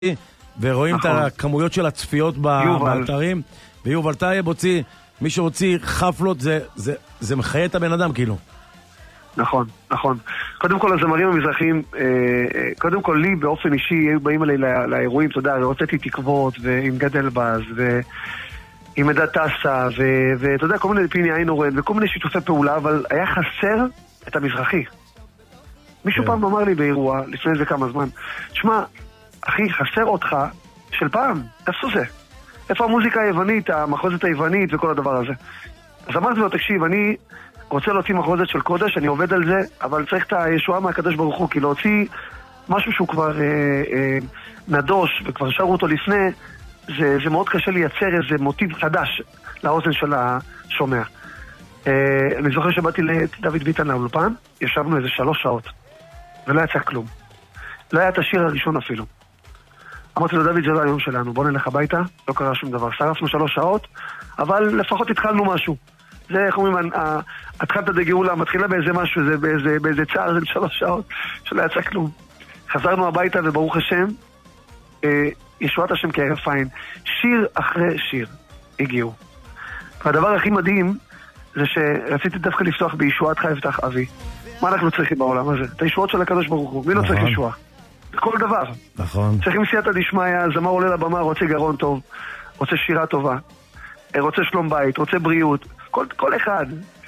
ורואים את הכמויות של הצפיות באתרים, ויובל טייב הוציא, מי שהוציא חפלות, זה מחיה את הבן אדם כאילו. נכון, נכון. קודם כל הזמרים המזרחיים, קודם כל לי באופן אישי, היו באים עליי לאירועים, אתה יודע, הוצאתי תקוות, ועם גד אלבז, ועם עדה טסה, ואתה יודע, כל מיני פיני עין אורן, וכל מיני שיתופי פעולה, אבל היה חסר את המזרחי. מישהו פעם אמר לי באירוע, לפני זה כמה זמן, תשמע, אחי, חסר אותך של פעם, איפה זה? איפה המוזיקה היוונית, המחוזת היוונית וכל הדבר הזה? אז אמרתי לו, תקשיב, אני רוצה להוציא מחוזת של קודש, אני עובד על זה, אבל צריך את הישועה מהקדוש ברוך הוא, כי להוציא משהו שהוא כבר נדוש, וכבר שרו אותו לפני, זה מאוד קשה לייצר איזה מוטיב חדש לאוזן של השומע. אני זוכר שבאתי לדוד ביטן לאולפן, ישבנו איזה 3 שעות, ולא יצא כלום. לא היה את השיר הראשון אפילו. אמרתי לו, דוד, זה לא היום שלנו, בוא נלך הביתה, לא קרה שום דבר. שרפנו 3 שעות, אבל לפחות התחלנו משהו. זה, איך אומרים, התחלת דגאולה, מתחילה באיזה משהו, זה באיזה צער של 3 שעות, שלא יצא כלום. חזרנו הביתה, וברוך השם, ישועת השם כערף עין. שיר אחרי שיר הגיעו. והדבר הכי מדהים, זה שרציתי דווקא לפתוח בישועת חי יפתח אבי. מה אנחנו צריכים בעולם הזה? את הישועות של הקדוש ברוך הוא. מי לא צריך ישועה? כל דבר. נכון. צריכים סייעתא דשמיא, זמר עולה לבמה, רוצה גרון טוב, רוצה שירה טובה, רוצה שלום בית, רוצה בריאות, כל אחד.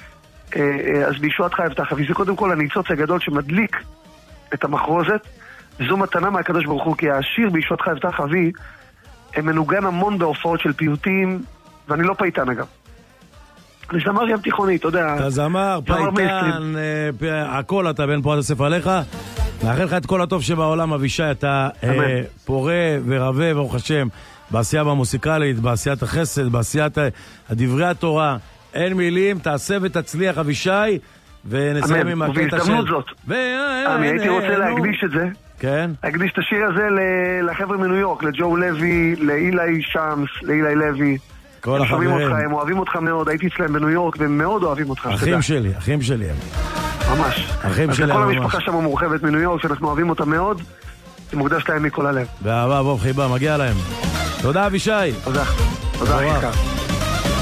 אז בישועתך יפתח אבי, זה קודם כל הניצוץ הגדול שמדליק את המחרוזת, וזו מתנה מהקדוש ברוך הוא, כי השיר בישועתך יפתח אבי, מנוגן המון בהופעות של פיוטים, ואני לא פייטן אגב. אני זמר ים תיכוני, אתה יודע. אתה זמר, פייטן, הכל אתה בן פועד הסף עליך. מאחל לך את כל הטוב שבעולם, אבישי, אתה פורה ורבה, ברוך השם, בעשייה המוסיקלית, בעשיית החסד, בעשיית הדברי התורה. אין מילים, תעשה ותצליח, אבישי, ונסיים עם הקטע של... ובהזדמנות זאת, אני הייתי רוצה להקדיש את זה, כן? להקדיש את השיר הזה לחבר'ה מניו יורק, לג'ו לוי, לאילי שמס, לאילי לוי. כל הם שומעים החברים. אותך, הם אוהבים אותך מאוד, הייתי אצלם בניו יורק, והם מאוד אוהבים אותך. אחים שלי הם. ממש. אחים שלי כל ממש. המשפחה שם מורחבת מניו יורק, שאנחנו אוהבים אותה מאוד, זה מוקדש להם מכל הלב. באהבה, בוא חיבה, מגיע להם. תודה אבישי. תודה. תודה, חיקה.